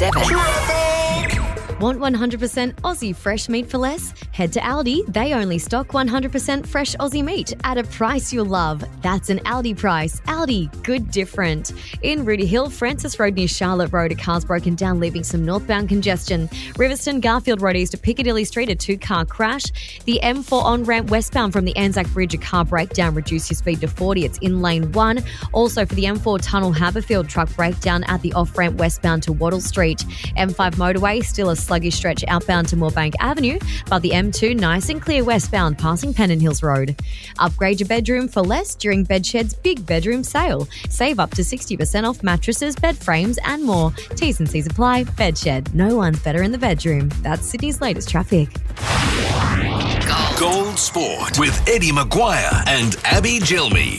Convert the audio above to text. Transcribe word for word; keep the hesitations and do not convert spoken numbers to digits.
seven. Traffic! Want one hundred percent Aussie fresh meat for less? Head to Aldi. They only stock one hundred percent fresh Aussie meat at a price you'll love. That's an Aldi price. Aldi, good different. In Rudy Hill, Francis Road near Charlotte Road, a car's broken down, leaving some northbound congestion. Riverston, Garfield Road east to Piccadilly Street, a two-car crash. The M four on-ramp westbound from the Anzac Bridge, a car breakdown. Reduce your speed to forty. It's in lane one. Also for the M four Tunnel Haberfield, truck breakdown at the off-ramp westbound to Wattle Street. M five motorway, still a sluggish stretch outbound to Moorebank Avenue, but the M two nice and clear westbound passing Pennant Hills Road. Upgrade your bedroom for less during Bedshed's big bedroom sale. Save up to sixty percent off mattresses, bed frames and more. T's and C's apply. Bedshed. No one's better in the bedroom. That's Sydney's latest traffic. Gold Sport with Eddie Maguire and Abby Gilmy.